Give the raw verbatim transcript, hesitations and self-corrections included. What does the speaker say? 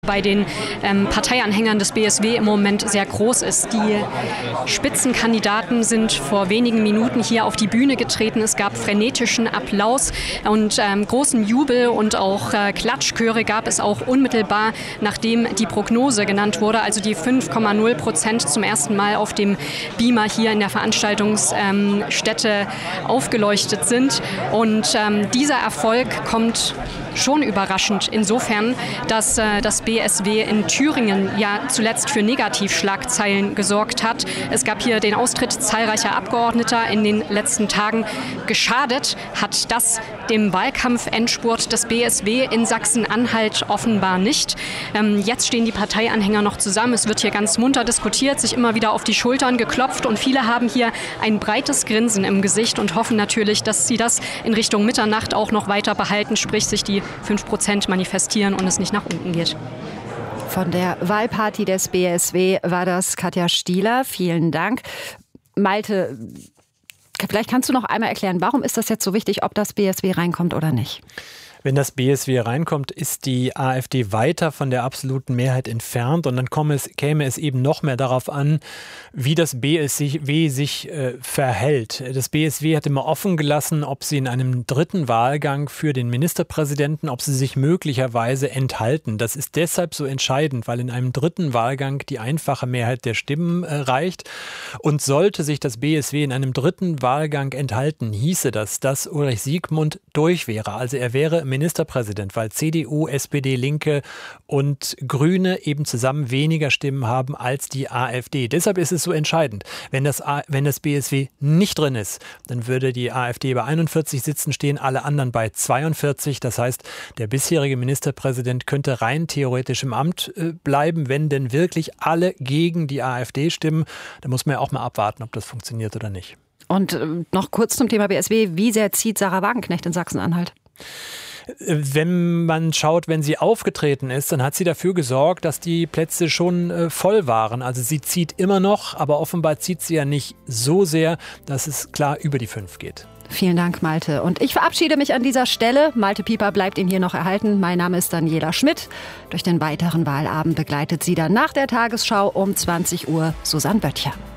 bei den ähm, Parteianhängern des B S W im Moment sehr groß ist. Die Spitzenkandidaten sind vor wenigen Minuten hier auf die Bühne getreten. Es gab frenetischen Applaus und ähm, großen Jubel und auch äh, Klatschchöre gab es auch unmittelbar, nachdem die Prognose genannt wurde, also die fünf Komma null Prozent zum ersten Mal auf dem Beamer hier in der Veranstaltungsstätte ähm, aufgeleuchtet sind. Und ähm, dieser Erfolg kommt schon überraschend insofern, dass äh, das B S W in Thüringen ja zuletzt für Negativschlagzeilen gesorgt hat. Es gab hier den Austritt zahlreicher Abgeordneter in den letzten Tagen. Geschadet hat das dem Wahlkampfendspurt des B S W in Sachsen-Anhalt offenbar nicht. Ähm, jetzt stehen die Parteianhänger noch zusammen. Es wird hier ganz munter diskutiert, sich immer wieder auf die Schultern geklopft und viele haben hier ein breites Grinsen im Gesicht und hoffen natürlich, dass sie das in Richtung Mitternacht auch noch weiter behalten, sprich sich die fünf Prozent manifestieren und es nicht nach unten geht. Von der Wahlparty des B S W war das Katja Stieler. Vielen Dank. Malte, vielleicht kannst du noch einmal erklären, warum ist das jetzt so wichtig, ob das B S W reinkommt oder nicht? Wenn das B S W reinkommt, ist die AfD weiter von der absoluten Mehrheit entfernt und dann komme es, käme es eben noch mehr darauf an, wie das B S W sich äh, verhält. Das B S W hat immer offen gelassen, ob sie in einem dritten Wahlgang für den Ministerpräsidenten, ob sie sich möglicherweise enthalten. Das ist deshalb so entscheidend, weil in einem dritten Wahlgang die einfache Mehrheit der Stimmen äh, reicht. Und sollte sich das B S W in einem dritten Wahlgang enthalten, hieße das, dass Ulrich Siegmund durch wäre. Also er wäre Ministerpräsident, weil C D U, S P D, Linke und Grüne eben zusammen weniger Stimmen haben als die AfD. Deshalb ist es so entscheidend. Wenn das, A- wenn das B S W nicht drin ist, dann würde die AfD bei einundvierzig Sitzen stehen, alle anderen bei zweiundvierzig. Das heißt, der bisherige Ministerpräsident könnte rein theoretisch im Amt äh, bleiben, wenn denn wirklich alle gegen die AfD stimmen. Da muss man ja auch mal abwarten, ob das funktioniert oder nicht. Und äh, noch kurz zum Thema B S W. Wie sehr zieht Sarah Wagenknecht in Sachsen-Anhalt? Wenn man schaut, wenn sie aufgetreten ist, dann hat sie dafür gesorgt, dass die Plätze schon äh, voll waren. Also sie zieht immer noch, aber offenbar zieht sie ja nicht so sehr, dass es klar über die fünf geht. Vielen Dank, Malte. Und ich verabschiede mich an dieser Stelle. Malte Pieper bleibt Ihnen hier noch erhalten. Mein Name ist Daniela Schmidt. Durch den weiteren Wahlabend begleitet sie dann nach der Tagesschau um zwanzig Uhr Susanne Böttcher.